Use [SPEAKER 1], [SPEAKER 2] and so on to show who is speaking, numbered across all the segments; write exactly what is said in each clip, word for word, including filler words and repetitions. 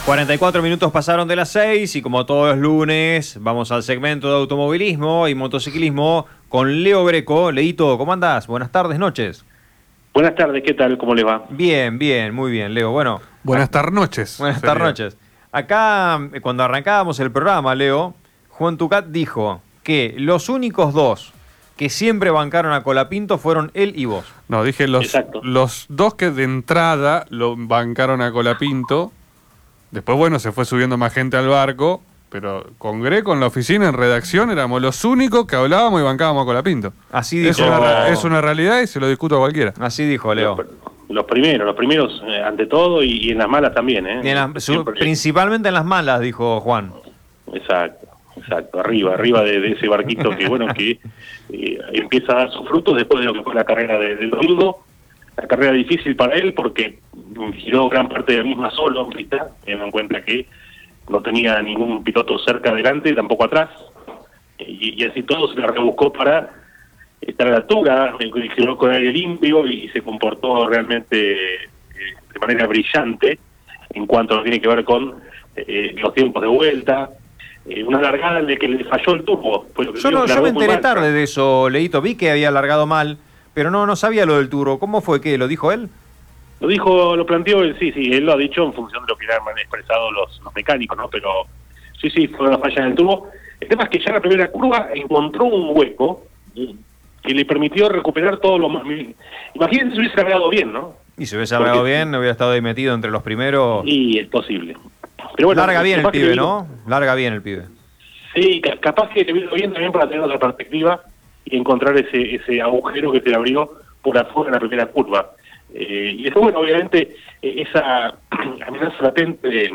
[SPEAKER 1] cuarenta y cuatro minutos pasaron de las seis y como todos los lunes vamos al segmento de automovilismo y motociclismo con Leo Greco. Leito, ¿cómo andás? Buenas tardes, noches.
[SPEAKER 2] Buenas tardes, ¿qué tal? ¿Cómo le va?
[SPEAKER 1] Bien, bien, muy bien, Leo. Bueno,
[SPEAKER 3] buenas tarnoches.
[SPEAKER 1] Buenas tarnoches. Acá, cuando arrancábamos el programa, Leo, Juan Tucat dijo que los únicos dos que siempre bancaron a Colapinto fueron él y vos.
[SPEAKER 3] No, dije los, los dos que de entrada lo bancaron a Colapinto. Después, bueno, se fue subiendo más gente al barco, pero con Greco en la oficina, en redacción, éramos los únicos que hablábamos y bancábamos a Colapinto.
[SPEAKER 1] Así dijo.
[SPEAKER 3] Es una, es una realidad y se lo discuto a cualquiera.
[SPEAKER 1] Así dijo Leo.
[SPEAKER 2] Los, los primeros, los primeros eh, ante todo y, y en las malas también, ¿eh?
[SPEAKER 1] En la, su, principalmente en las malas, dijo Juan.
[SPEAKER 2] Exacto, exacto. Arriba, arriba de, de ese barquito que, bueno, que eh, empieza a dar sus frutos después de lo que fue la carrera de, del domingo. La carrera difícil para él porque giró gran parte de la misma solo, teniendo en cuenta que no tenía ningún piloto cerca adelante, tampoco atrás, y, y así todo se la rebuscó para estar a la altura, giró con aire limpio y se comportó realmente eh, de manera brillante en cuanto a lo que tiene que ver con eh, los tiempos de vuelta. Eh, una largada en la que le falló el turbo. Fue lo que
[SPEAKER 1] yo no, yo me enteré tarde de eso, Leito, vi que había largado mal, pero no, no sabía lo del turbo. ¿Cómo fue? ¿Qué? ¿Lo dijo él?
[SPEAKER 2] Lo dijo, lo planteó él, sí, sí, él lo ha dicho en función de lo que han expresado los, los mecánicos, ¿no? Pero sí, sí, fue una falla en el turbo. El tema es que ya en la primera curva encontró un hueco que le permitió recuperar todo lo más... Imagínense si hubiese largado bien, ¿no?
[SPEAKER 1] Y si hubiese largado bien, hubiera estado ahí metido entre los primeros...
[SPEAKER 2] Y es posible. Pero bueno,
[SPEAKER 1] larga bien el pibe, ¿no? Larga bien el pibe.
[SPEAKER 2] Sí, capaz que le vino bien también para tener otra perspectiva y encontrar ese ese agujero que se le abrió por afuera en la primera curva. Eh, y después, bueno, obviamente, eh, esa amenaza latente de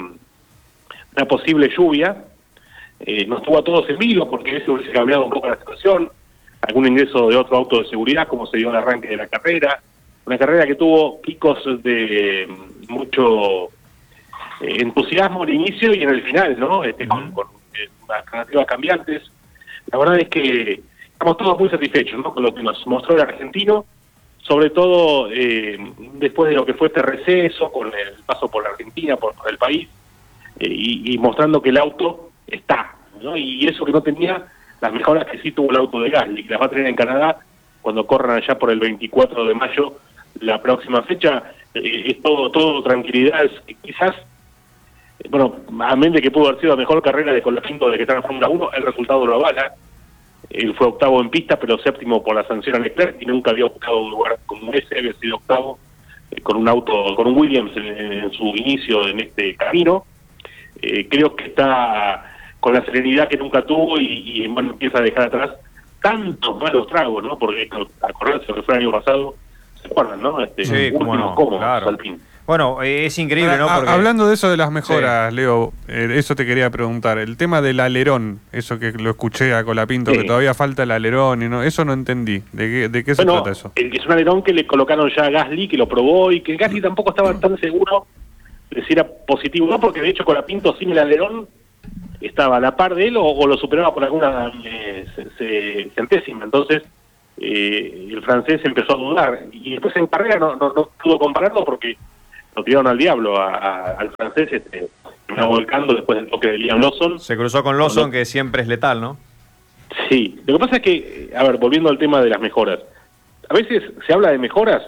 [SPEAKER 2] una posible lluvia eh, nos tuvo a todos en vilo porque eso hubiese cambiado un poco la situación, algún ingreso de otro auto de seguridad como se dio al arranque de la carrera, una carrera que tuvo picos de mucho eh, entusiasmo al inicio y en el final, ¿no? Este, con, con eh, alternativas cambiantes. La verdad es que estamos todos muy satisfechos, ¿no? Con lo que nos mostró el argentino, sobre todo eh, después de lo que fue este receso, con el paso por la Argentina, por, por el país, eh, y, y mostrando que el auto está, ¿no? Y eso que no tenía las mejoras que sí tuvo el auto de Gasly, que las va a tener en Canadá cuando corran allá por el veinticuatro de mayo, la próxima fecha. Eh, es todo, todo tranquilidad, es, quizás, eh, bueno, a menos de que pudo haber sido la mejor carrera de Colapinto de que está en Fórmula uno, el resultado lo avala. Él fue octavo en pista, pero séptimo por la sanción a Leclerc, y nunca había buscado un lugar como ese, había sido octavo eh, con un auto, con un Williams en, en su inicio en este camino. Eh, creo que está con la serenidad que nunca tuvo y, y bueno, empieza a dejar atrás tantos malos tragos, ¿no? Porque acordarse lo que fue el año pasado, ¿se acuerdan, no? Este,
[SPEAKER 1] sí, cómo no,
[SPEAKER 2] cómodos,
[SPEAKER 1] claro.
[SPEAKER 2] Alpine.
[SPEAKER 1] Bueno, eh, es increíble, ¿no? Porque...
[SPEAKER 3] Hablando de eso de las mejoras,
[SPEAKER 1] sí.
[SPEAKER 3] Leo, eh, eso te quería preguntar. El tema del alerón, eso que lo escuché a Colapinto, sí, que todavía falta el alerón, y no, eso no entendí. ¿De qué, de qué
[SPEAKER 2] bueno,
[SPEAKER 3] se trata eso?
[SPEAKER 2] Es un alerón que le colocaron ya a Gasly, que lo probó, y que Gasly tampoco estaba tan seguro de si era positivo, ¿no? Porque de hecho Colapinto sin el alerón estaba a la par de él o, o lo superaba por alguna eh, se, se, centésima. Entonces eh, el francés empezó a dudar, y después en carrera no, no, no pudo compararlo porque lo tiraron al diablo a, a, al francés, este, me volcando después del toque de Liam Lawson.
[SPEAKER 1] Se cruzó con Lawson, con lo... que siempre es letal, ¿no?
[SPEAKER 2] Sí, lo que pasa es que, a ver, volviendo al tema de las mejoras, a veces se habla de mejoras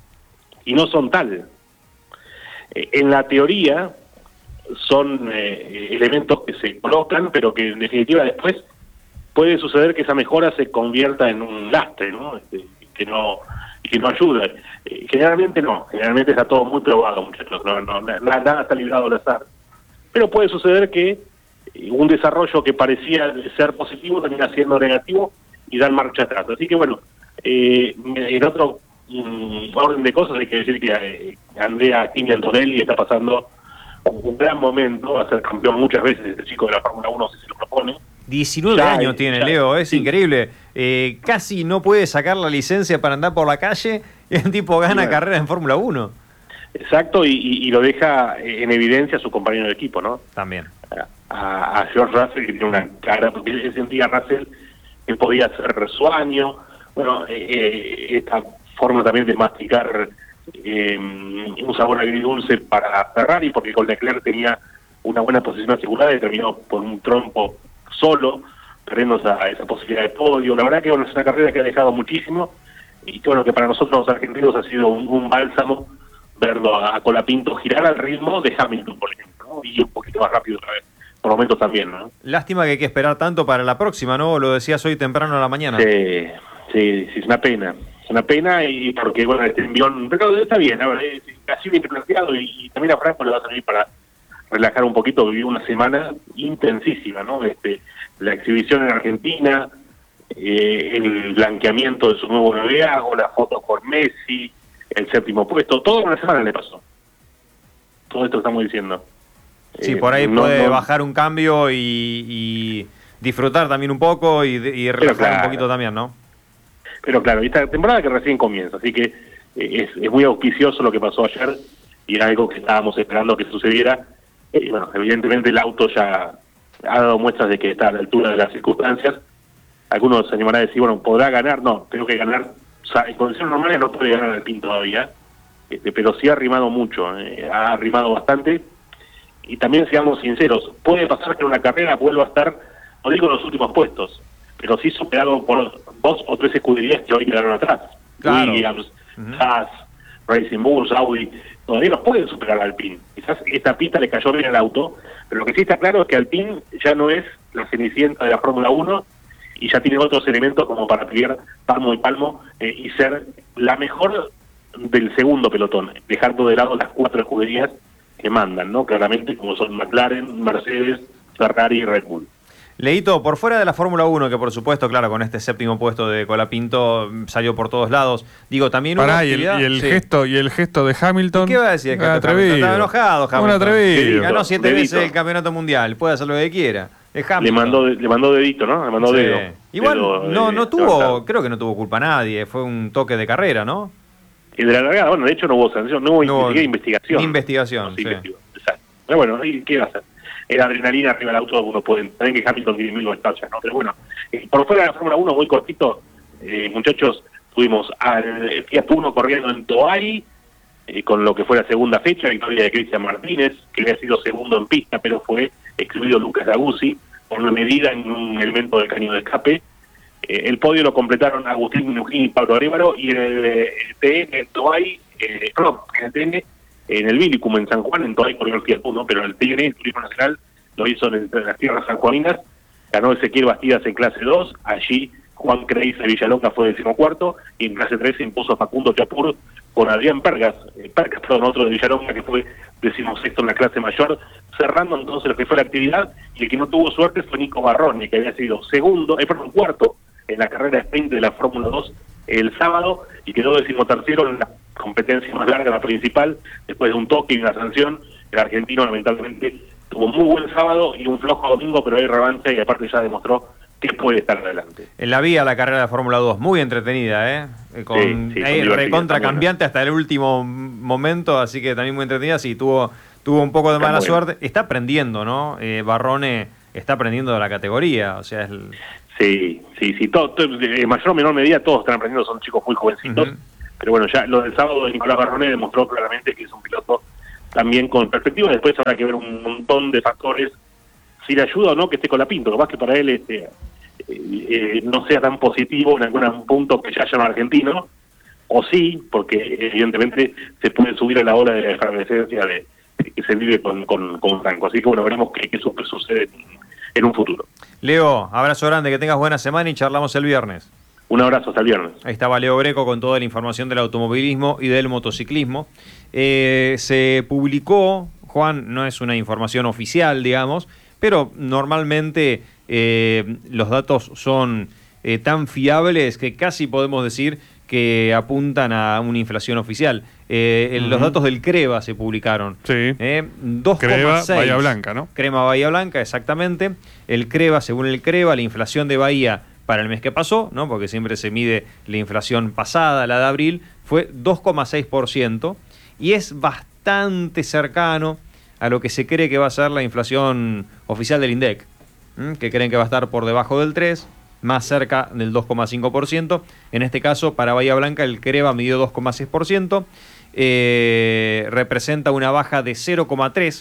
[SPEAKER 2] y no son tal. Eh, en la teoría son eh, elementos que se colocan, pero que en definitiva después puede suceder que esa mejora se convierta en un lastre, ¿no? Este, que no que no ayuda. Eh, generalmente no, generalmente está todo muy probado, muchachos, no, no, nada, nada está librado al azar. Pero puede suceder que eh, un desarrollo que parecía ser positivo termina siendo negativo y dan marcha atrás. Así que bueno, eh, en otro um, orden de cosas hay que decir que eh, Andrea Kimi Antonelli está pasando un gran momento, va a ser campeón muchas veces este chico de la Fórmula uno si se lo propone.
[SPEAKER 1] diecinueve ya, años tiene, ya, Leo, es sí. increíble. Eh, casi no puede sacar la licencia para andar por la calle y el tipo gana sí, carreras en Fórmula uno.
[SPEAKER 2] Exacto, y, y, y lo deja en evidencia a su compañero de equipo, ¿no?
[SPEAKER 1] También.
[SPEAKER 2] A, a George Russell, que tiene una cara, porque él sentía Russell que podía ser sueño. Bueno, eh, esta forma también de masticar eh, un sabor agridulce para Ferrari, porque con Leclerc tenía una buena posición asegurada y terminó por un trompo solo, perdiéndose a esa posibilidad de podio. La verdad que bueno, es una carrera que ha dejado muchísimo y que bueno, que para nosotros los argentinos ha sido un, un bálsamo verlo a, a Colapinto girar al ritmo de Hamilton, por ejemplo, ¿no? Y un poquito más rápido otra vez, por momentos también, ¿no?
[SPEAKER 1] Lástima que hay que esperar tanto para la próxima, ¿no? Lo decías hoy temprano a la mañana.
[SPEAKER 2] Sí, sí, sí, es una pena. Es una pena y porque, bueno, este envión, pero está bien, a ver, es casi bien planteado y, y también a Franco le va a servir para relajar un poquito. Vivió una semana intensísima, ¿no? Este, la exhibición en Argentina, eh, el blanqueamiento de su nuevo noviazgo, la foto con Messi, el séptimo puesto, toda una semana le pasó. Todo esto que estamos diciendo.
[SPEAKER 1] Sí,
[SPEAKER 2] eh,
[SPEAKER 1] por ahí
[SPEAKER 2] no,
[SPEAKER 1] puede
[SPEAKER 2] no,
[SPEAKER 1] bajar un cambio y, y disfrutar también un poco y, y relajar
[SPEAKER 2] claro,
[SPEAKER 1] un poquito también, ¿no?
[SPEAKER 2] Pero claro, esta temporada que recién comienza, así que eh, es, es muy auspicioso lo que pasó ayer y era algo que estábamos esperando que sucediera. Y eh, bueno, evidentemente el auto ya ha dado muestras de que está a la altura de las circunstancias. Algunos se animarán a decir, bueno, ¿podrá ganar? No, tengo que ganar. O sea, en condiciones normales no puede ganar Alpine todavía, este, pero sí ha arrimado mucho, eh, ha arrimado bastante. Y también, seamos sinceros, puede pasar que en una carrera vuelva a estar, no digo en los últimos puestos, pero sí superado por dos o tres escuderías que hoy quedaron atrás.
[SPEAKER 1] Claro.
[SPEAKER 2] Williams,
[SPEAKER 1] Uh-huh.
[SPEAKER 2] Haas, Racing Bulls, Audi, todavía no pueden superar a Alpine. Quizás esta pista le cayó bien al auto, pero lo que sí está claro es que Alpine ya no es la cenicienta de la Fórmula uno y ya tiene otros elementos como para pelear palmo y palmo eh, y ser la mejor del segundo pelotón, dejando de lado las cuatro escuderías que mandan, ¿no? Claramente, como son McLaren, Mercedes, Ferrari y Red Bull.
[SPEAKER 1] Leito, por fuera de la Fórmula uno, que por supuesto, claro, con este séptimo puesto de Colapinto salió por todos lados, digo, también
[SPEAKER 3] Pará,
[SPEAKER 1] hubo
[SPEAKER 3] y el,
[SPEAKER 1] actividad-
[SPEAKER 3] y el
[SPEAKER 1] sí.
[SPEAKER 3] gesto y el gesto de Hamilton.
[SPEAKER 1] ¿Qué va a decir?
[SPEAKER 3] Un atrevido.
[SPEAKER 1] Está enojado Hamilton.
[SPEAKER 3] Un atrevido.
[SPEAKER 1] Sí, ganó siete
[SPEAKER 2] Dedito.
[SPEAKER 1] veces el campeonato mundial, puede hacer lo que quiera. Es Hamilton.
[SPEAKER 2] Le mandó, le mandó dedito, ¿no? Le mandó
[SPEAKER 1] Sí.
[SPEAKER 2] dedo.
[SPEAKER 1] Igual
[SPEAKER 2] dedo,
[SPEAKER 1] no,
[SPEAKER 2] eh,
[SPEAKER 1] no tuvo,
[SPEAKER 2] levantado.
[SPEAKER 1] creo que no tuvo culpa nadie, fue un toque de carrera, ¿no?
[SPEAKER 2] Y de la largada, bueno, de hecho no hubo sanción, no hubo
[SPEAKER 1] No
[SPEAKER 2] ni
[SPEAKER 1] hubo
[SPEAKER 2] siquiera investigación.
[SPEAKER 1] ni investigación,
[SPEAKER 2] No se
[SPEAKER 1] sí.
[SPEAKER 2] investigó, exacto. Pero bueno, ¿y qué va a hacer? Era adrenalina arriba del auto, uno puede saben que Hamilton tiene mil batallas, ¿no? Pero bueno, eh, por fuera de la Fórmula uno, muy cortito, eh, muchachos, tuvimos al Fiat Uno corriendo en Toay, eh, con lo que fue la segunda fecha, victoria de Cristian Martínez, que había sido segundo en pista, pero fue excluido Lucas Laguzzi por una medida en un elemento del caño de escape. Eh, el podio lo completaron Agustín Minujín y Pablo Arévalo, y en el, eh, T N en Toay, eh, no, en el T N, en el Vilicum en San Juan, en Toay corrió el Fiat Uno, pero el T N, el Turismo Nacional, lo hizo en, en las tierras sanjuaninas, ganó Ezequiel Bastidas en clase dos, allí Juan Creis de Villalonga fue decimocuarto, y en clase tres se impuso Facundo Chapur con Adrián Pergas, eh, Pergas, perdón, otro de Villalonga que fue decimosexto en la clase mayor, cerrando entonces lo que fue la actividad, y el que no tuvo suerte fue Nico Barrone, que había sido segundo, eh, perdón, cuarto en la carrera sprint de la Fórmula dos el sábado, y quedó decimotercero en la competencia más larga, la principal, después de un toque y una sanción. El argentino lamentablemente tuvo muy buen sábado y un flojo domingo, pero hay revancha y aparte ya demostró que puede estar adelante.
[SPEAKER 1] En la vía la carrera de Fórmula dos, muy entretenida, ¿eh? Con,
[SPEAKER 2] Sí, sí,
[SPEAKER 1] ahí
[SPEAKER 2] son
[SPEAKER 1] recontra
[SPEAKER 2] divertidas,
[SPEAKER 1] cambiante hasta el último momento, así que también muy entretenida. Sí, tuvo, tuvo un poco de
[SPEAKER 2] Está
[SPEAKER 1] mala
[SPEAKER 2] bueno.
[SPEAKER 1] suerte. Está aprendiendo, ¿no? Eh, Barrone está aprendiendo de la categoría, o sea, es el-
[SPEAKER 2] Sí, sí, sí, todo, todo, en mayor o menor medida todos están aprendiendo, son chicos muy jovencitos,
[SPEAKER 1] Ujú.
[SPEAKER 2] pero bueno, ya lo del sábado de Nicolás Barrone demostró claramente que es un piloto también con perspectiva. Después habrá que ver un montón de factores, si le ayuda o no que esté con la Pinto, lo más que para él este, eh, eh, no sea tan positivo en algún punto que ya haya un argentino, o sí, porque evidentemente se puede subir a la ola de la efervescencia de, de que se vive con, con, con Franco. Así que bueno, veremos qué, qué su- sucede en, en un futuro.
[SPEAKER 1] Leo, abrazo grande, que tengas buena semana y charlamos el viernes.
[SPEAKER 2] Un abrazo, hasta el viernes.
[SPEAKER 1] Ahí estaba Leo Greco con toda la información del automovilismo y del motociclismo. Eh, se publicó, Juan, no es una información oficial, digamos, pero normalmente eh, los datos son eh, tan fiables que casi podemos decir que apuntan a una inflación oficial. Eh, el-
[SPEAKER 3] Ujú.
[SPEAKER 1] Los datos del CREVA se publicaron.
[SPEAKER 3] Sí.
[SPEAKER 1] Eh, dos coma
[SPEAKER 3] Creva,
[SPEAKER 1] seis.
[SPEAKER 3] Bahía Blanca, ¿no?
[SPEAKER 1] Crema Bahía Blanca, exactamente. El CREVA, según el CREVA, la inflación de Bahía para el mes que pasó, ¿no? Porque siempre se mide la inflación pasada, la de abril, fue dos coma seis por ciento y es bastante cercano a lo que se cree que va a ser la inflación oficial del INDEC, ¿m? Que creen que va a estar por debajo del tres por ciento, más cerca del dos coma cinco por ciento. En este caso, para Bahía Blanca, el CREVA midió dos coma seis por ciento, eh, representa una baja de cero coma tres por ciento.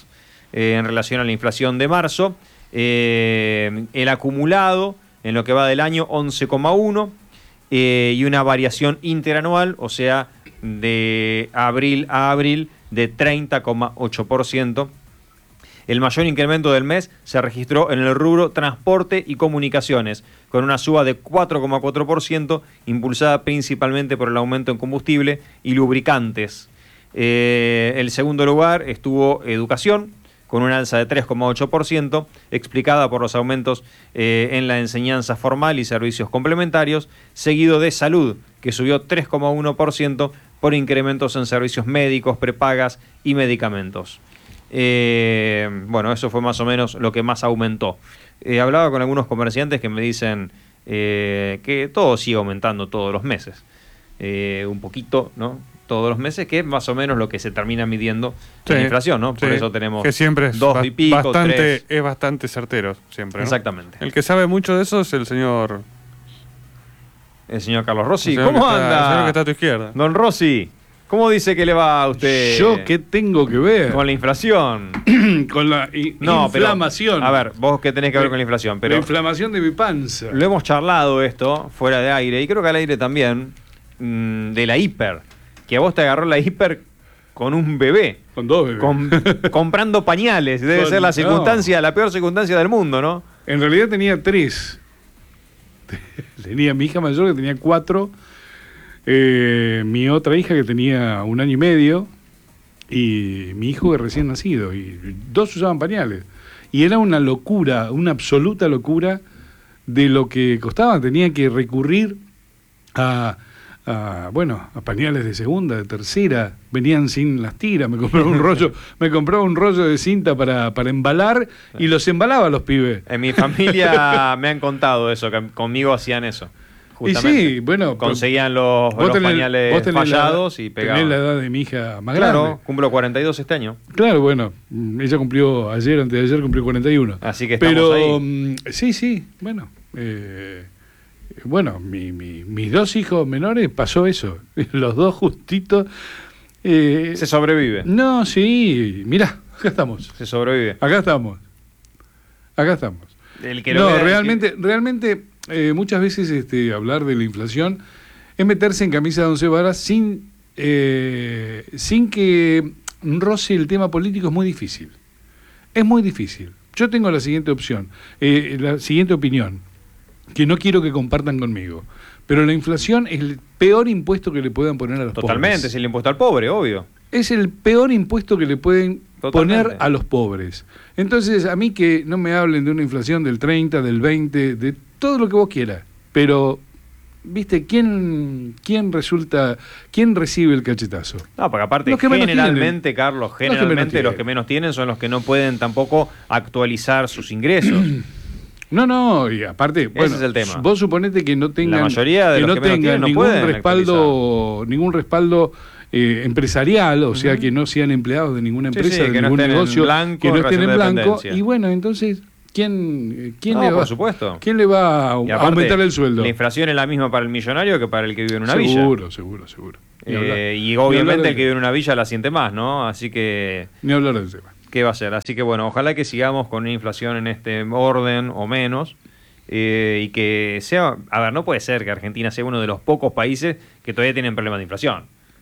[SPEAKER 1] eh, en relación a la inflación de marzo. Eh, el acumulado en lo que va del año once coma uno eh, y una variación interanual, o sea, de abril a abril de treinta coma ocho por ciento. El mayor incremento del mes se registró en el rubro transporte y comunicaciones, con una suba de cuatro coma cuatro por ciento, impulsada principalmente por el aumento en combustible y lubricantes. Eh, el segundo lugar estuvo educación, con una alza de tres coma ocho por ciento, explicada por los aumentos eh, en la enseñanza formal y servicios complementarios, seguido de salud, que subió tres coma uno por ciento por incrementos en servicios médicos, prepagas y medicamentos. Eh, bueno, eso fue más o menos lo que más aumentó. Eh, hablaba con algunos comerciantes que me dicen eh, que todo sigue aumentando todos los meses. Eh, un poquito, ¿no? Todos los meses, que es más o menos lo que se termina midiendo sí, en inflación, ¿no? Por sí, eso tenemos
[SPEAKER 3] que siempre es
[SPEAKER 1] dos y pico,
[SPEAKER 3] bastante,
[SPEAKER 1] tres.
[SPEAKER 3] Es bastante certero siempre, ¿no?
[SPEAKER 1] Exactamente.
[SPEAKER 3] El que sabe mucho de eso es el señor...
[SPEAKER 1] El señor Carlos Rossi.
[SPEAKER 3] Señor
[SPEAKER 1] ¿Cómo
[SPEAKER 3] está,
[SPEAKER 1] anda?
[SPEAKER 3] El señor que está a tu izquierda.
[SPEAKER 1] Don Rossi, ¿cómo dice que le va a usted?
[SPEAKER 4] ¿Yo qué tengo que ver?
[SPEAKER 1] Con la inflación.
[SPEAKER 4] Con la i-
[SPEAKER 1] no,
[SPEAKER 4] inflamación.
[SPEAKER 1] Pero, a ver, vos qué tenés que ver con la inflación. Pero
[SPEAKER 4] la inflamación de mi panza.
[SPEAKER 1] Lo hemos charlado esto fuera de aire, y creo que al aire también, mmm, de la hiper. Que a vos te agarró la hiper con un bebé.
[SPEAKER 4] Con dos bebés.
[SPEAKER 1] Con, comprando pañales. Debe
[SPEAKER 4] Con,
[SPEAKER 1] ser la circunstancia,
[SPEAKER 4] no.
[SPEAKER 1] la peor circunstancia del mundo, ¿no?
[SPEAKER 4] En realidad tenía tres. Tenía mi hija mayor que tenía cuatro. Eh, mi otra hija que tenía un año y medio. Y mi hijo que recién nacido. Y dos usaban pañales. Y era una locura, una absoluta locura de lo que costaba. Tenía que recurrir a... A, bueno, a pañales de segunda, de tercera, venían sin las tiras, me compraba un rollo, me compraba un rollo de cinta para, para embalar y los embalaba a los pibes.
[SPEAKER 1] En mi familia me han contado eso, que conmigo hacían eso. Justamente.
[SPEAKER 4] Y sí, bueno,
[SPEAKER 1] conseguían los, los
[SPEAKER 4] tenés,
[SPEAKER 1] pañales fallados
[SPEAKER 4] la,
[SPEAKER 1] y pegaban.
[SPEAKER 4] Tenés la edad de mi hija más
[SPEAKER 1] claro,
[SPEAKER 4] grande.
[SPEAKER 1] Cumplo cuarenta y dos este año.
[SPEAKER 4] Claro, bueno, ella cumplió ayer, antes de ayer cumplió cuarenta y uno.
[SPEAKER 1] Así que estamos
[SPEAKER 4] Pero,
[SPEAKER 1] ahí.
[SPEAKER 4] Sí, sí, bueno, eh, Bueno, mi, mi, mis dos hijos menores pasó eso. Los dos justitos. Eh,
[SPEAKER 1] Se sobrevive.
[SPEAKER 4] No, sí. Mirá, acá estamos.
[SPEAKER 1] Se sobrevive.
[SPEAKER 4] Acá estamos. Acá estamos.
[SPEAKER 1] El que lo
[SPEAKER 4] no,
[SPEAKER 1] vea,
[SPEAKER 4] realmente,
[SPEAKER 1] que...
[SPEAKER 4] realmente eh, muchas veces este, hablar de la inflación es meterse en camisa de once varas sin, eh, sin que roce el tema político. Es muy difícil. Es muy difícil. Yo tengo la siguiente opción, eh, la siguiente opinión, que no quiero que compartan conmigo. Pero la inflación es el peor impuesto que le puedan poner a los
[SPEAKER 1] Totalmente,
[SPEAKER 4] pobres.
[SPEAKER 1] es el impuesto al pobre, obvio.
[SPEAKER 4] Es el peor impuesto que le pueden
[SPEAKER 1] Totalmente.
[SPEAKER 4] poner a los pobres. Entonces, a mí que no me hablen de una inflación del treinta, del veinte, de todo lo que vos quieras. Pero, ¿viste? ¿Quién, quién resulta, quién recibe el cachetazo?
[SPEAKER 1] No, porque aparte,
[SPEAKER 4] Los que menos
[SPEAKER 1] generalmente,
[SPEAKER 4] tienen.
[SPEAKER 1] Carlos,
[SPEAKER 4] Los que menos
[SPEAKER 1] generalmente
[SPEAKER 4] tienen.
[SPEAKER 1] los que menos tienen son los que no pueden tampoco actualizar sus ingresos.
[SPEAKER 4] No, no, y aparte, bueno,
[SPEAKER 1] es el tema.
[SPEAKER 4] Vos suponete que no tengan,
[SPEAKER 1] La mayoría de
[SPEAKER 4] que
[SPEAKER 1] los
[SPEAKER 4] no
[SPEAKER 1] que menos
[SPEAKER 4] tengan
[SPEAKER 1] tienen no
[SPEAKER 4] ningún
[SPEAKER 1] pueden
[SPEAKER 4] respaldo, ningún respaldo eh, empresarial, o uh-huh. sea, que no sean empleados de ninguna empresa,
[SPEAKER 1] sí, sí,
[SPEAKER 4] de
[SPEAKER 1] que
[SPEAKER 4] ningún
[SPEAKER 1] no estén
[SPEAKER 4] negocio,
[SPEAKER 1] en blanco,
[SPEAKER 4] que no estén en blanco,
[SPEAKER 1] dependencia.
[SPEAKER 4] Y bueno, entonces, ¿quién, quién
[SPEAKER 1] no,
[SPEAKER 4] le va,
[SPEAKER 1] por supuesto.
[SPEAKER 4] ¿quién le va a,
[SPEAKER 1] aparte,
[SPEAKER 4] a aumentar el sueldo?
[SPEAKER 1] La inflación es la misma para el millonario que para el que vive en una
[SPEAKER 4] seguro,
[SPEAKER 1] villa.
[SPEAKER 4] Seguro, seguro, seguro.
[SPEAKER 1] Eh, y obviamente el que vive en una villa la siente más, ¿no? Así que...
[SPEAKER 4] Ni hablar del tema.
[SPEAKER 1] ¿Qué va a ser? Así que bueno, ojalá que sigamos con una inflación en este orden o menos. Eh, y que sea, a ver, no puede ser que Argentina sea uno de los pocos países que todavía tienen problemas de inflación.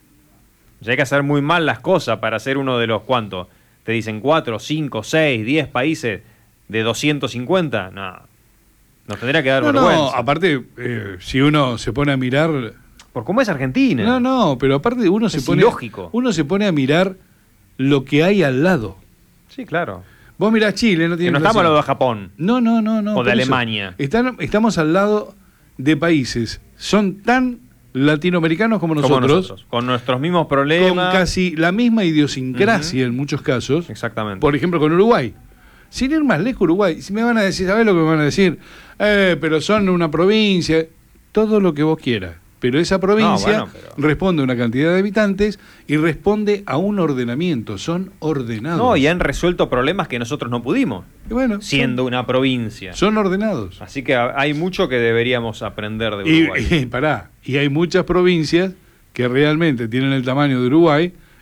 [SPEAKER 1] O sea, hay que hacer muy mal las cosas para ser uno de los, ¿cuántos? Te dicen cuatro, cinco, seis, diez países de doscientos cincuenta. No, nos tendría que dar
[SPEAKER 4] no,
[SPEAKER 1] vergüenza.
[SPEAKER 4] No, aparte, eh, si uno se pone a mirar...
[SPEAKER 1] Por cómo es Argentina.
[SPEAKER 4] No, no, pero aparte uno se
[SPEAKER 1] es
[SPEAKER 4] pone...
[SPEAKER 1] ilógico.
[SPEAKER 4] Uno se pone a mirar lo que hay al lado.
[SPEAKER 1] Sí, claro.
[SPEAKER 4] Vos mirás Chile, no tiene
[SPEAKER 1] que no estamos al lado de Japón.
[SPEAKER 4] No, no, no, no.
[SPEAKER 1] O de Alemania.
[SPEAKER 4] Están, estamos al lado de países. Son tan latinoamericanos como nosotros.
[SPEAKER 1] Como nosotros. Con nuestros mismos problemas.
[SPEAKER 4] Con casi la misma idiosincrasia uh-huh. en muchos casos.
[SPEAKER 1] Exactamente.
[SPEAKER 4] Por ejemplo, con Uruguay. Sin ir más lejos, Uruguay. Si me van a decir, ¿sabés lo que me van a decir? Eh, pero son una provincia. Todo lo que vos quieras. Pero esa provincia no, bueno, pero... responde a una cantidad de habitantes y responde a un ordenamiento. Son ordenados.
[SPEAKER 1] No, y han resuelto problemas que nosotros no pudimos,
[SPEAKER 4] y bueno,
[SPEAKER 1] siendo
[SPEAKER 4] son,
[SPEAKER 1] una provincia.
[SPEAKER 4] Son ordenados.
[SPEAKER 1] Así que hay mucho que deberíamos aprender de Uruguay.
[SPEAKER 4] Y, y, pará, y hay muchas provincias que realmente tienen el tamaño de Uruguay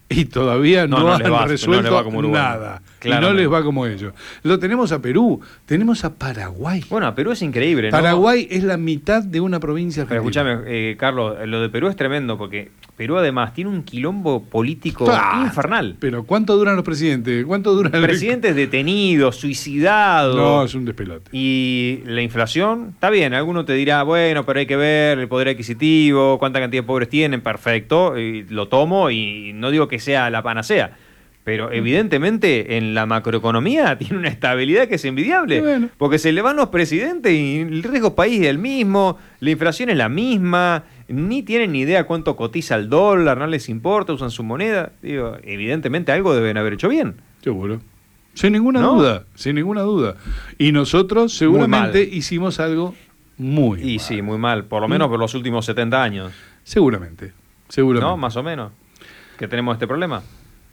[SPEAKER 4] y todavía no,
[SPEAKER 1] No, no
[SPEAKER 4] han
[SPEAKER 1] les va- no
[SPEAKER 4] resuelto
[SPEAKER 1] les va como Uruguay.
[SPEAKER 4] nada. Y no
[SPEAKER 1] Claramente.
[SPEAKER 4] les va como ellos. Lo tenemos a Perú, tenemos a Paraguay.
[SPEAKER 1] Bueno, Perú es increíble, ¿no?
[SPEAKER 4] Paraguay es la mitad de una provincia
[SPEAKER 1] Pero
[SPEAKER 4] argentina.
[SPEAKER 1] escúchame, eh, Carlos, lo de Perú es tremendo porque Perú además tiene un quilombo político
[SPEAKER 4] Ah,
[SPEAKER 1] infernal.
[SPEAKER 4] Pero ¿cuánto duran los presidentes? ¿Cuánto duran el-
[SPEAKER 1] Presidentes detenidos, suicidados.
[SPEAKER 4] No, es un despelote.
[SPEAKER 1] Y la inflación, está bien, alguno te dirá, bueno, pero hay que ver el poder adquisitivo, cuánta cantidad de pobres tienen, perfecto, y lo tomo y no digo que sea la panacea, pero evidentemente en la macroeconomía tiene una estabilidad que es envidiable,
[SPEAKER 4] Y bueno.
[SPEAKER 1] porque se le van los presidentes y el riesgo país es el mismo, la inflación es la misma, ni tienen ni idea cuánto cotiza el dólar, no les importa, usan su moneda, digo, evidentemente algo deben haber hecho bien.
[SPEAKER 4] Seguro. Sin ninguna
[SPEAKER 1] ¿No?
[SPEAKER 4] duda, sin ninguna duda. Y nosotros seguramente
[SPEAKER 1] mal.
[SPEAKER 4] hicimos algo muy
[SPEAKER 1] Y
[SPEAKER 4] mal.
[SPEAKER 1] sí, muy mal, por lo menos por los últimos setenta años.
[SPEAKER 4] Seguramente, seguramente.
[SPEAKER 1] ¿No? Más o menos. Que tenemos este problema.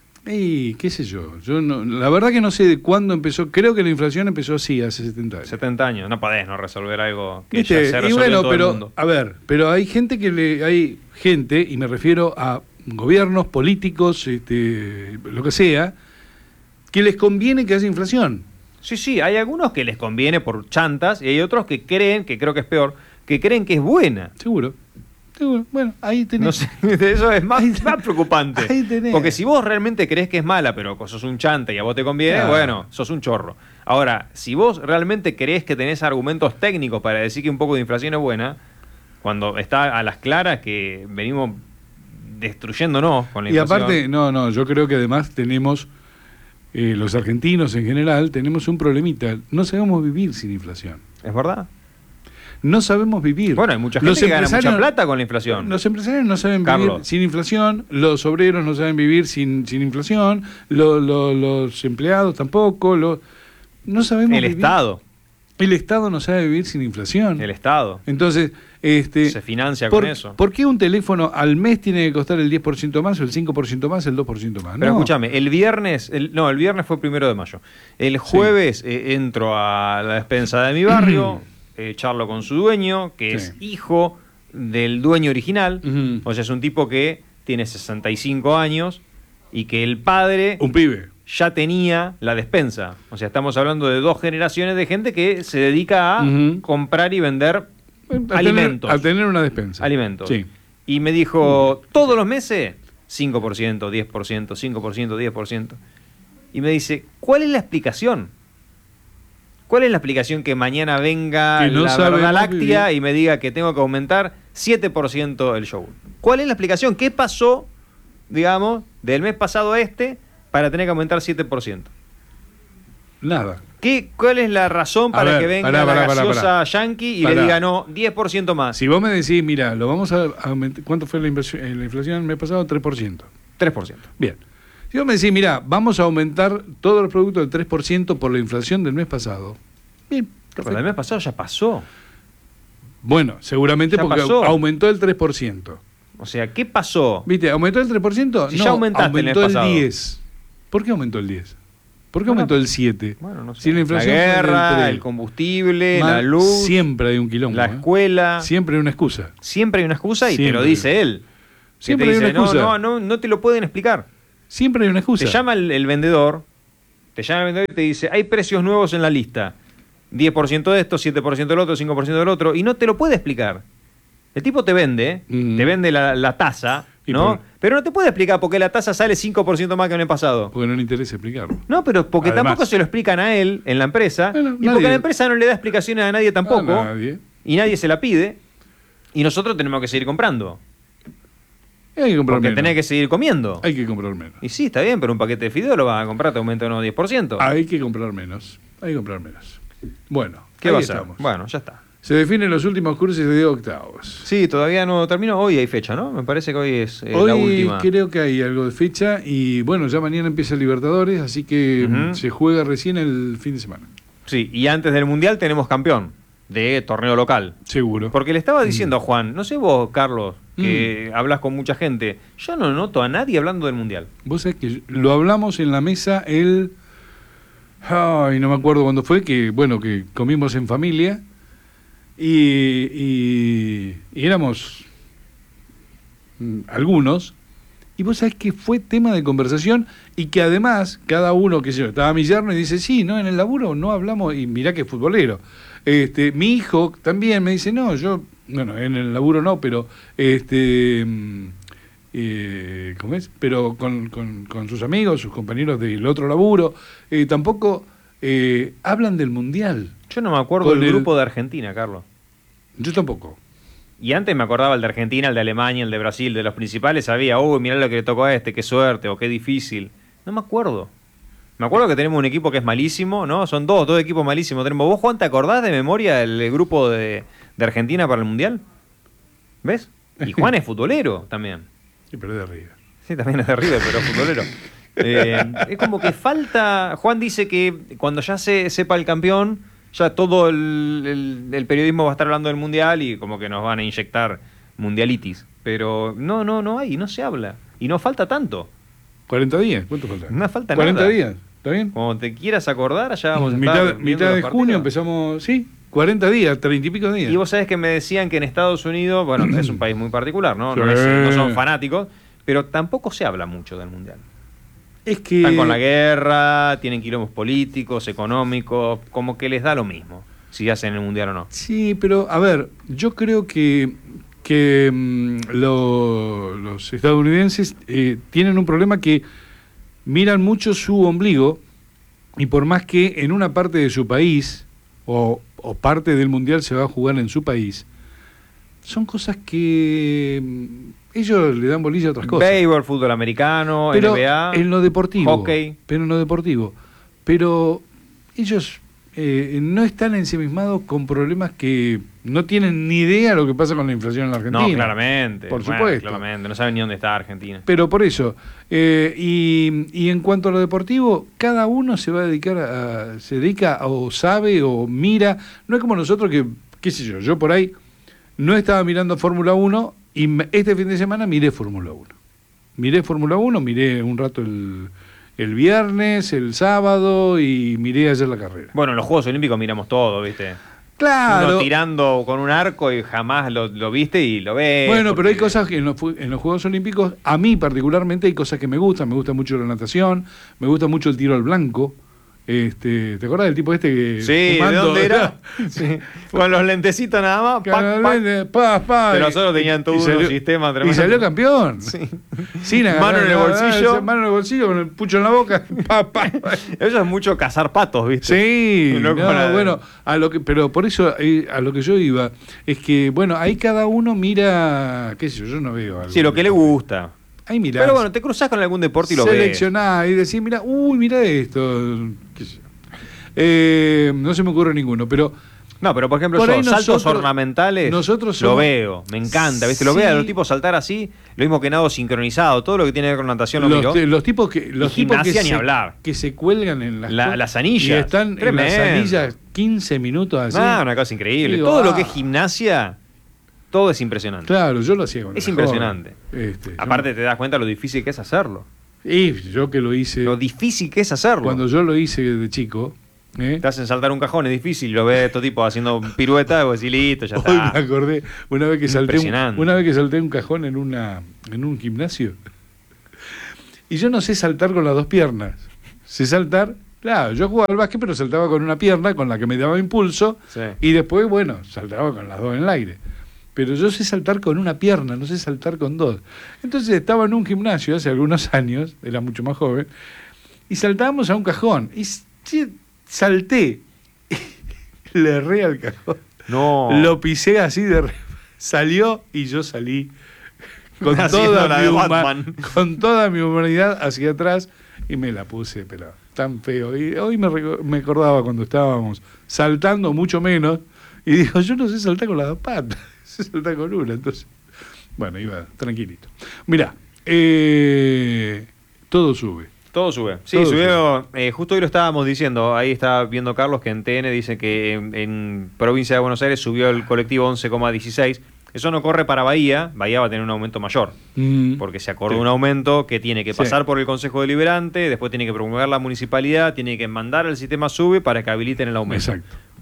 [SPEAKER 4] Y qué sé yo, yo no, la verdad que no sé de cuándo empezó, creo que la inflación empezó así, hace setenta años.
[SPEAKER 1] setenta años. No podés no resolver algo que
[SPEAKER 4] ¿Viste?
[SPEAKER 1] ya se
[SPEAKER 4] Y
[SPEAKER 1] resolvió
[SPEAKER 4] bueno,
[SPEAKER 1] en todo
[SPEAKER 4] pero,
[SPEAKER 1] el mundo.
[SPEAKER 4] a ver, pero hay gente que le, hay gente, y me refiero a gobiernos, políticos, este, lo que sea, que les conviene que haya inflación.
[SPEAKER 1] Sí, sí, hay algunos que les conviene por chantas y hay otros que creen, que creo que es peor, que creen que es buena.
[SPEAKER 4] Seguro. Seguro. Bueno, ahí tenés.
[SPEAKER 1] No sé, eso es más, más preocupante.
[SPEAKER 4] Ahí tenés.
[SPEAKER 1] Porque si vos realmente crees que es mala, pero sos un chanta y a vos te conviene,
[SPEAKER 4] Claro.
[SPEAKER 1] bueno, sos un chorro. Ahora, si vos realmente crees que tenés argumentos técnicos para decir que un poco de inflación es buena, cuando está a las claras que venimos destruyéndonos con la
[SPEAKER 4] Y
[SPEAKER 1] inflación.
[SPEAKER 4] aparte, no, no, yo creo que además tenemos, eh, los argentinos en general, tenemos un problemita. No sabemos vivir sin inflación.
[SPEAKER 1] ¿Es verdad?
[SPEAKER 4] No sabemos vivir.
[SPEAKER 1] Bueno, hay mucha gente
[SPEAKER 4] Los
[SPEAKER 1] que gana mucha
[SPEAKER 4] empresarios-
[SPEAKER 1] plata con la inflación.
[SPEAKER 4] Los empresarios no saben vivir
[SPEAKER 1] Carlos.
[SPEAKER 4] sin inflación, los obreros no saben vivir sin, sin inflación, lo- lo- los empleados tampoco, lo- no sabemos
[SPEAKER 1] El
[SPEAKER 4] vivir.
[SPEAKER 1] Estado.
[SPEAKER 4] El Estado no sabe vivir sin inflación.
[SPEAKER 1] El Estado.
[SPEAKER 4] Entonces, este,
[SPEAKER 1] Se financia
[SPEAKER 4] ¿por,
[SPEAKER 1] con eso.
[SPEAKER 4] ¿por qué un teléfono al mes tiene que costar el diez por ciento más, o el cinco por ciento más, el dos por ciento más?
[SPEAKER 1] Pero
[SPEAKER 4] No.
[SPEAKER 1] escúchame, el viernes, el- no, el viernes fue primero de mayo. El jueves eh, entro a la despensa de mi barrio, eh, charlo con su dueño, que
[SPEAKER 4] Sí.
[SPEAKER 1] es hijo del dueño original.
[SPEAKER 4] Ujú.
[SPEAKER 1] O sea, es un tipo que tiene sesenta y cinco años y que el padre
[SPEAKER 4] Un pibe.
[SPEAKER 1] ya tenía la despensa. O sea, estamos hablando de dos generaciones de gente que se dedica a
[SPEAKER 4] Ujú.
[SPEAKER 1] comprar y vender
[SPEAKER 4] A
[SPEAKER 1] alimentos.
[SPEAKER 4] Tener, a tener una despensa.
[SPEAKER 1] alimentos.
[SPEAKER 4] Sí.
[SPEAKER 1] Y me dijo, todos los meses, cinco por ciento, diez por ciento, cinco por ciento, diez por ciento. Y me dice, ¿cuál es la explicación? ¿Cuál es la explicación que mañana venga
[SPEAKER 4] Que no
[SPEAKER 1] la
[SPEAKER 4] sabemos
[SPEAKER 1] verdad láctea
[SPEAKER 4] vivir.
[SPEAKER 1] y me diga que tengo que aumentar siete por ciento el yogur? ¿Cuál es la explicación? ¿Qué pasó, digamos, del mes pasado a este para tener que aumentar siete por ciento?
[SPEAKER 4] Nada.
[SPEAKER 1] ¿Qué, ¿Cuál es la razón
[SPEAKER 4] A
[SPEAKER 1] para
[SPEAKER 4] ver,
[SPEAKER 1] que venga
[SPEAKER 4] pará, pará,
[SPEAKER 1] la
[SPEAKER 4] pará,
[SPEAKER 1] gaseosa
[SPEAKER 4] pará.
[SPEAKER 1] yankee y
[SPEAKER 4] Pará.
[SPEAKER 1] le diga no, diez por ciento más?
[SPEAKER 4] Si vos me decís, mira, lo vamos a aumentar, ¿cuánto fue la, inversión, eh, la inflación el mes pasado? tres por ciento.
[SPEAKER 1] tres por ciento.
[SPEAKER 4] Bien. Si vos me decís, mira, vamos a aumentar todos los productos del tres por ciento por la inflación del mes pasado. Bien,
[SPEAKER 1] Pero
[SPEAKER 4] perfecto.
[SPEAKER 1] el mes pasado ya pasó.
[SPEAKER 4] Bueno, seguramente
[SPEAKER 1] Ya
[SPEAKER 4] porque
[SPEAKER 1] pasó.
[SPEAKER 4] aumentó el tres por ciento.
[SPEAKER 1] O sea, ¿qué pasó?
[SPEAKER 4] ¿Viste? ¿Aumentó el tres por ciento?
[SPEAKER 1] Si
[SPEAKER 4] no,
[SPEAKER 1] ya aumentaste el
[SPEAKER 4] aumentó
[SPEAKER 1] mes
[SPEAKER 4] el
[SPEAKER 1] pasado.
[SPEAKER 4] diez por ciento. ¿Por qué aumentó el diez por ciento? ¿Por qué
[SPEAKER 1] Bueno,
[SPEAKER 4] aumentó el siete por ciento?
[SPEAKER 1] Bueno, no sé.
[SPEAKER 4] Si la inflación fue del
[SPEAKER 1] guerra,
[SPEAKER 4] tres.
[SPEAKER 1] el combustible,
[SPEAKER 4] Ma-
[SPEAKER 1] la luz,
[SPEAKER 4] Siempre hay un quilombo.
[SPEAKER 1] la
[SPEAKER 4] ¿eh?
[SPEAKER 1] escuela.
[SPEAKER 4] Siempre hay una excusa.
[SPEAKER 1] Siempre hay una excusa y te
[SPEAKER 4] Siempre.
[SPEAKER 1] lo dice él. Que
[SPEAKER 4] Siempre
[SPEAKER 1] te
[SPEAKER 4] hay
[SPEAKER 1] dice,
[SPEAKER 4] una excusa.
[SPEAKER 1] No, no, no, no te lo pueden explicar.
[SPEAKER 4] Siempre hay una excusa.
[SPEAKER 1] Te llama el, el vendedor, te llama el vendedor y te dice, hay precios nuevos en la lista. diez por ciento de esto, siete por ciento del otro, cinco por ciento del otro. Y no te lo puede explicar. El tipo te vende,
[SPEAKER 4] Mm.
[SPEAKER 1] te vende la, la tasa,
[SPEAKER 4] Y
[SPEAKER 1] ¿no?
[SPEAKER 4] por-
[SPEAKER 1] Pero no te puede explicar por qué la tasa sale cinco por ciento más que en el pasado.
[SPEAKER 4] Porque no le interesa explicarlo.
[SPEAKER 1] No, pero porque
[SPEAKER 4] Además.
[SPEAKER 1] tampoco se lo explican a él en la empresa.
[SPEAKER 4] Bueno,
[SPEAKER 1] y
[SPEAKER 4] nadie-
[SPEAKER 1] porque la empresa no le da explicaciones a nadie tampoco.
[SPEAKER 4] A nadie.
[SPEAKER 1] Y nadie se la pide. Y nosotros tenemos que seguir comprando.
[SPEAKER 4] Hay que comprar
[SPEAKER 1] Porque
[SPEAKER 4] menos.
[SPEAKER 1] tenés que seguir comiendo.
[SPEAKER 4] Hay que comprar menos.
[SPEAKER 1] Y sí, está bien, pero un paquete de fideos lo vas a comprar, te aumenta unos diez por ciento.
[SPEAKER 4] Hay que comprar menos. Hay que comprar menos. Bueno,
[SPEAKER 1] ¿Qué
[SPEAKER 4] ahí
[SPEAKER 1] va a ser?
[SPEAKER 4] estamos.
[SPEAKER 1] Bueno, ya está.
[SPEAKER 4] Se definen los últimos cruces de octavos.
[SPEAKER 1] Sí, todavía no terminó. Hoy hay fecha, ¿no? Me parece que hoy es eh,
[SPEAKER 4] Hoy
[SPEAKER 1] la última.
[SPEAKER 4] creo que hay algo de fecha y bueno, ya mañana empieza el Libertadores, así que
[SPEAKER 1] Ujú.
[SPEAKER 4] mm, se juega recién el fin de semana.
[SPEAKER 1] Sí, y antes del Mundial tenemos campeón de torneo local.
[SPEAKER 4] Seguro.
[SPEAKER 1] Porque le estaba diciendo a Juan, no sé vos, Carlos, que hablas con mucha gente, yo no noto a nadie hablando del Mundial.
[SPEAKER 4] Vos sabés que lo hablamos en la mesa el... Ay, no me acuerdo cuándo fue, que bueno, que comimos en familia y, y, y éramos mm, algunos Y vos sabés que fue tema de conversación y que además cada uno, que yo, estaba mi yerno y dice, sí, no, en el laburo no hablamos, y mirá que es futbolero. Este, mi hijo también me dice, no, yo, bueno, en el laburo no, pero este eh, ¿cómo es? Pero con, con, con sus amigos, sus compañeros del otro laburo, eh, tampoco eh, hablan del Mundial.
[SPEAKER 1] Yo no me acuerdo
[SPEAKER 4] Con
[SPEAKER 1] del
[SPEAKER 4] el-
[SPEAKER 1] grupo de Argentina, Carlos.
[SPEAKER 4] Yo tampoco.
[SPEAKER 1] Y antes me acordaba el de Argentina, el de Alemania, el de Brasil, de los principales sabía, uy, mirá lo que le tocó a este, qué suerte o qué difícil. No me acuerdo. Me acuerdo que tenemos un equipo que es malísimo, ¿no? Son dos, dos equipos malísimos. Tenemos, ¿vos, Juan, te acordás de memoria el grupo de, de Argentina para el Mundial? ¿Ves? Y Juan es futbolero también.
[SPEAKER 4] Y pero de arriba.
[SPEAKER 1] Sí, también es de River, pero es futbolero. Eh, es como que falta... Juan dice que cuando ya se sepa el campeón, ya todo el, el- el periodismo va a estar hablando del Mundial y como que nos van a inyectar mundialitis. Pero no, no, no hay, no se habla. Y no falta tanto.
[SPEAKER 4] cuarenta días, ¿cuánto falta?
[SPEAKER 1] No falta
[SPEAKER 4] cuarenta
[SPEAKER 1] nada.
[SPEAKER 4] días, ¿está bien?
[SPEAKER 1] Cuando te quieras acordar, allá vamos a estar
[SPEAKER 4] mitad
[SPEAKER 1] viendo
[SPEAKER 4] mitad
[SPEAKER 1] los
[SPEAKER 4] de
[SPEAKER 1] partidos.
[SPEAKER 4] junio empezamos, sí, cuarenta días, treinta y pico días.
[SPEAKER 1] Y vos sabés que me decían que en Estados Unidos, bueno, es un país muy particular, ¿no? No,
[SPEAKER 4] Sí.
[SPEAKER 1] es- no son fanáticos, pero tampoco se habla mucho del Mundial.
[SPEAKER 4] Es que...
[SPEAKER 1] Están con la guerra, tienen quilombos políticos, económicos, como que les da lo mismo si hacen el Mundial o no.
[SPEAKER 4] Sí, pero a ver, yo creo que, que mm, lo- los estadounidenses eh, tienen un problema que miran mucho su ombligo y por más que en una parte de su país o, o parte del mundial se va a jugar en su país, son cosas que mm, ellos le dan bolilla a otras cosas.
[SPEAKER 1] Béisbol, fútbol americano,
[SPEAKER 4] Pero
[SPEAKER 1] N B A,
[SPEAKER 4] en lo deportivo,
[SPEAKER 1] hockey.
[SPEAKER 4] pero en lo deportivo. Pero ellos eh, no están ensimismados con problemas que no tienen ni idea de lo que pasa con la inflación en la Argentina.
[SPEAKER 1] No, claramente.
[SPEAKER 4] Por
[SPEAKER 1] Bueno,
[SPEAKER 4] supuesto.
[SPEAKER 1] claramente, no saben ni dónde está Argentina.
[SPEAKER 4] Pero por eso, eh, y, y en cuanto a lo deportivo, cada uno se va a dedicar a, se dedica o sabe o mira, no es como nosotros que, qué sé yo, yo por ahí no estaba mirando Fórmula uno y me- este fin de semana miré Fórmula uno. Miré Fórmula uno, miré un rato el, el viernes, el sábado y miré ayer la carrera.
[SPEAKER 1] Bueno, en los Juegos Olímpicos miramos todo, ¿viste?
[SPEAKER 4] Claro.
[SPEAKER 1] Uno tirando con un arco y jamás lo, lo viste y lo ves.
[SPEAKER 4] Bueno, pero hay
[SPEAKER 1] porque-
[SPEAKER 4] cosas que en los, fu- en los Juegos Olímpicos, a mí particularmente, hay cosas que me gustan. Me gusta mucho la natación, me gusta mucho el tiro al blanco. Este, ¿te acordás del tipo este que
[SPEAKER 1] Sí, ¿de
[SPEAKER 4] fumando,
[SPEAKER 1] dónde era? Sí, con los lentecitos nada más. pac, pac.
[SPEAKER 4] Pa, pa,
[SPEAKER 1] Pero
[SPEAKER 4] y-
[SPEAKER 1] nosotros tenían todo
[SPEAKER 4] y
[SPEAKER 1] un
[SPEAKER 4] salió-
[SPEAKER 1] sistema
[SPEAKER 4] Y
[SPEAKER 1] tremendo.
[SPEAKER 4] salió campeón.
[SPEAKER 1] Sí.
[SPEAKER 4] Sin
[SPEAKER 1] Mano
[SPEAKER 4] agarrar-
[SPEAKER 1] en el bolsillo.
[SPEAKER 4] ah, Mano en el bolsillo con el pucho en la boca. Pa, pa.
[SPEAKER 1] Eso es mucho cazar patos, ¿viste?
[SPEAKER 4] Sí,
[SPEAKER 1] No
[SPEAKER 4] no,
[SPEAKER 1] con la-
[SPEAKER 4] bueno, a lo que, pero por eso eh, a lo que yo iba es que, bueno, ahí cada uno mira, qué sé yo, yo no veo algo.
[SPEAKER 1] Sí, lo que le gusta.
[SPEAKER 4] Ahí mirá.
[SPEAKER 1] Pero bueno, te cruzás con algún deporte y lo ves.
[SPEAKER 4] Seleccioná y decís, mira, uy, mira esto. qué sé yo. Eh, no se me ocurre ninguno, pero
[SPEAKER 1] No, pero por ejemplo,
[SPEAKER 4] Por
[SPEAKER 1] yo,
[SPEAKER 4] ahí
[SPEAKER 1] saltos
[SPEAKER 4] nosotros-
[SPEAKER 1] ornamentales,
[SPEAKER 4] nosotros
[SPEAKER 1] lo
[SPEAKER 4] somos-
[SPEAKER 1] veo, me encanta, ¿viste? Lo
[SPEAKER 4] Sí.
[SPEAKER 1] veo a los tipos saltar así, lo mismo que nado sincronizado, todo lo que tiene que ver con natación lo
[SPEAKER 4] los,
[SPEAKER 1] miro.
[SPEAKER 4] te- los tipos que los
[SPEAKER 1] Y
[SPEAKER 4] tipos que
[SPEAKER 1] gimnasia ni
[SPEAKER 4] se,
[SPEAKER 1] hablar.
[SPEAKER 4] que se cuelgan en las,
[SPEAKER 1] La-
[SPEAKER 4] cosas
[SPEAKER 1] las anillas.
[SPEAKER 4] y están en
[SPEAKER 1] Tremendo.
[SPEAKER 4] las anillas quince minutos así.
[SPEAKER 1] Ah, una cosa increíble.
[SPEAKER 4] Digo,
[SPEAKER 1] todo lo
[SPEAKER 4] ah.
[SPEAKER 1] que es gimnasia, todo es impresionante.
[SPEAKER 4] Claro, yo lo hacía con
[SPEAKER 1] Es
[SPEAKER 4] la
[SPEAKER 1] impresionante.
[SPEAKER 4] joven. Este, yo-
[SPEAKER 1] Aparte te das cuenta lo difícil que es hacerlo.
[SPEAKER 4] y yo que lo hice
[SPEAKER 1] Lo difícil que es hacerlo.
[SPEAKER 4] cuando yo lo hice de chico, ¿eh?
[SPEAKER 1] Te hacen saltar un cajón, es difícil, lo ves a estos tipos haciendo piruetas, y vos decís, listo, ya
[SPEAKER 4] Hoy me
[SPEAKER 1] está.
[SPEAKER 4] acordé una vez que salté un,
[SPEAKER 1] Impresionante.
[SPEAKER 4] una vez que salté un cajón en una en un gimnasio. Y yo no sé saltar con las dos piernas. Sé saltar, claro, yo jugaba al básquet, pero saltaba con una pierna con la que me daba impulso
[SPEAKER 1] Sí.
[SPEAKER 4] y después, bueno, saltaba con las dos en el aire. Pero yo sé saltar con una pierna, no sé saltar con dos. Entonces estaba en un gimnasio hace algunos años, era mucho más joven, y saltábamos a un cajón. Y sí, salté, le erré al cajón.
[SPEAKER 1] No.
[SPEAKER 4] Lo pisé así de re- salió y yo salí con
[SPEAKER 1] Haciendo
[SPEAKER 4] toda,
[SPEAKER 1] la
[SPEAKER 4] mi
[SPEAKER 1] de
[SPEAKER 4] huma-
[SPEAKER 1] Batman.
[SPEAKER 4] con toda mi humanidad hacia atrás y me la puse, pero tan feo. Y hoy me, reco- me acordaba cuando estábamos saltando mucho menos y digo, yo no sé saltar con las dos patas, sé saltar con una. Entonces, bueno, iba tranquilito. Mirá, eh, todo sube.
[SPEAKER 1] Todo sube. Sí,
[SPEAKER 4] Todo
[SPEAKER 1] subió. eh, justo hoy lo estábamos diciendo. Ahí está viendo Carlos que en T N dice que en, en provincia de Buenos Aires subió el colectivo once coma dieciséis. Eso no corre para Bahía. Bahía va a tener un aumento mayor.
[SPEAKER 4] Mm.
[SPEAKER 1] Porque se acordó
[SPEAKER 4] Sí.
[SPEAKER 1] un aumento que tiene que
[SPEAKER 4] Sí.
[SPEAKER 1] pasar por el Consejo Deliberante, después tiene que promulgar la municipalidad, tiene que mandar al sistema SUBE para que habiliten el aumento.
[SPEAKER 4] Exacto.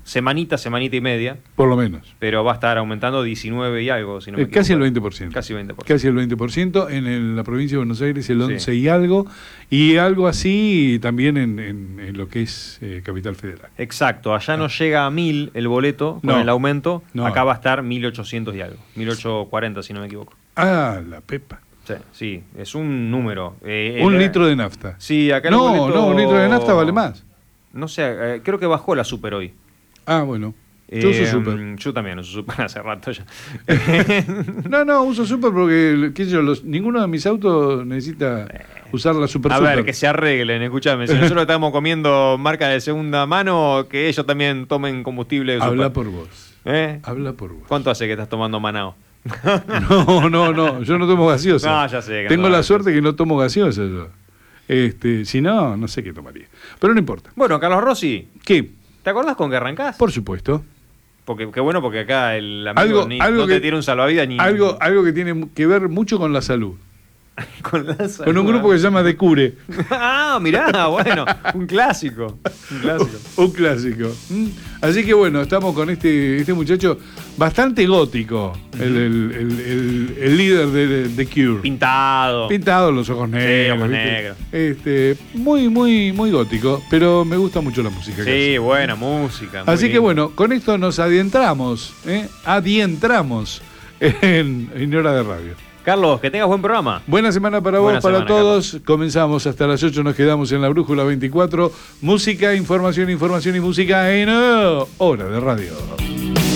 [SPEAKER 1] semanita, semanita y media.
[SPEAKER 4] Por lo menos.
[SPEAKER 1] Pero va a estar aumentando diecinueve y algo, si no me
[SPEAKER 4] Eh, casi el
[SPEAKER 1] equivoco.
[SPEAKER 4] veinte por ciento.
[SPEAKER 1] Casi veinte por ciento.
[SPEAKER 4] Casi el veinte por ciento. En el- la provincia de Buenos Aires el once
[SPEAKER 1] Sí.
[SPEAKER 4] y algo. Y algo así también en, en- en lo que es eh, Capital Federal.
[SPEAKER 1] Exacto, allá no llega a mil el boleto con
[SPEAKER 4] No.
[SPEAKER 1] el aumento,
[SPEAKER 4] No.
[SPEAKER 1] acá va a estar mil ochocientos y algo, mil ochocientos cuarenta si no me equivoco.
[SPEAKER 4] Ah, la pepa.
[SPEAKER 1] Sí, sí, es un número. Eh,
[SPEAKER 4] Un
[SPEAKER 1] el-
[SPEAKER 4] litro de nafta.
[SPEAKER 1] Sí, acá el
[SPEAKER 4] No,
[SPEAKER 1] boleto-
[SPEAKER 4] no, un litro de nafta vale más.
[SPEAKER 1] No sé, eh, creo que bajó la super hoy.
[SPEAKER 4] Ah, bueno. Yo uso
[SPEAKER 1] Eh,
[SPEAKER 4] super.
[SPEAKER 1] Yo también uso super hace rato ya.
[SPEAKER 4] No, no, uso super porque, qué sé yo, los, ninguno de mis autos necesita usar la super
[SPEAKER 1] A
[SPEAKER 4] super.
[SPEAKER 1] ver, que se arreglen, escúchame. Si nosotros estamos comiendo marca de segunda mano, que ellos también tomen combustible de super.
[SPEAKER 4] Habla por vos.
[SPEAKER 1] ¿Eh?
[SPEAKER 4] Habla por vos.
[SPEAKER 1] ¿Cuánto hace que estás tomando Manao?
[SPEAKER 4] No, no, no, yo no tomo gaseosa.
[SPEAKER 1] No, ya sé que no
[SPEAKER 4] Tengo
[SPEAKER 1] tomas
[SPEAKER 4] la
[SPEAKER 1] gaseosa.
[SPEAKER 4] suerte que no tomo gaseosa yo. Este, si no, no sé qué tomaría. Pero no importa.
[SPEAKER 1] Bueno, Carlos Rossi,
[SPEAKER 4] ¿Qué?
[SPEAKER 1] ¿te acordás con que arrancás?
[SPEAKER 4] Por supuesto.
[SPEAKER 1] Porque qué bueno, porque acá el amigo
[SPEAKER 4] Algo-
[SPEAKER 1] ni,
[SPEAKER 4] algo
[SPEAKER 1] no te
[SPEAKER 4] que-
[SPEAKER 1] tiene un salvavidas ni
[SPEAKER 4] Algo, algo que tiene que ver mucho con la salud.
[SPEAKER 1] con la salud.
[SPEAKER 4] Con un grupo que se llama Decure.
[SPEAKER 1] Ah, mirá, bueno, un clásico. Un clásico.
[SPEAKER 4] Un clásico. Mm. Así que bueno, estamos con este, este muchacho bastante gótico, el, el- el- el- el líder de, de Cure.
[SPEAKER 1] Pintado.
[SPEAKER 4] Pintado, los ojos negros.
[SPEAKER 1] ojos
[SPEAKER 4] ¿viste?
[SPEAKER 1] negros.
[SPEAKER 4] Este, muy, muy, muy gótico, pero me gusta mucho la música. que hace.
[SPEAKER 1] Sí, buena música. muy
[SPEAKER 4] Así que
[SPEAKER 1] lindo.
[SPEAKER 4] bueno, con esto nos adentramos, ¿eh? Adientramos en, en Hora de Radio.
[SPEAKER 1] Carlos, que tengas buen programa.
[SPEAKER 4] Buena semana para
[SPEAKER 1] Buena
[SPEAKER 4] vos, para
[SPEAKER 1] semana,
[SPEAKER 4] todos. Comenzamos hasta las ocho, nos quedamos en la Brújula veinticuatro. Música, información, información y música en oh, Hora de Radio.